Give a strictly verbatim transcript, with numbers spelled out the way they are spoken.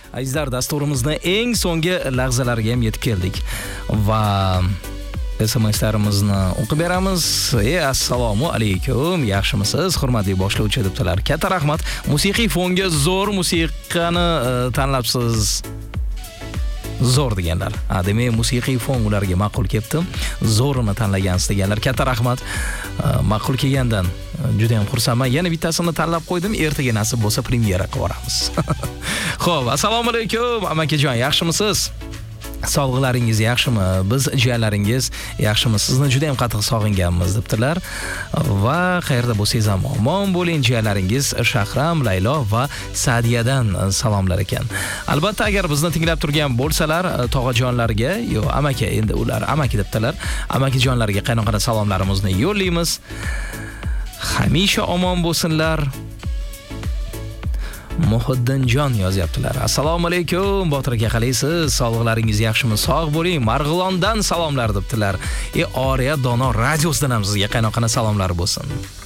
Azizlar, dasturimizning eng so'nggi lahzalariga ham yetib keldik va S M S'larimizni o'qib beramiz. Ey, assalomu alaykum. Yaxshimisiz, hurmatli boshlovchi debdilar. Katta rahmat. Musiqiy fonga zo'r musiqani tanlabsiz. Zo'r deganlar. Ha, demak, musiqiy fon ularga ma'qul kelibdi. Zo'rini tanlagansiz deganlar. Katta rahmat. Ma'qul kelgandan juda ham xursandman. Yana bittasini tanlab qo'ydim. Ertaga nasib bo'lsa premyera qilib yuboramiz. Xo'p, assalomu alaykum. Amakajon, yaxshimisiz? Sog'liqlaringiz yaxshimi? Biz jiyanlaringiz yaxshimi? Sizni juda ham qattiq sog'inganmiz debdilar. Va qayerda bo'lsangiz ham omon bo'ling. Jiyanlaringiz Shahram, Laylo va Sadiyadan salomlar ekan. Albatta, agar bizni tinglab turgan bo'lsalar, tog'ajonlarga, yo amaka, endi ular amaki debdilar. Amakijonlarga qaynoqara salomlarimizni yo'llaymiz. Hamisha omon bo'lsinlar. Muhiddinjon yozyaptilar. Assalomu alaykum. Botir aka, qalaysiz? Sog'liqlaringiz yaxshimi? Sog' bo'ling. Marg'ilondan salomlar debdilar. E, Oriya Dono radiosidan ham sizga qaynoqana salomlar bo'lsin.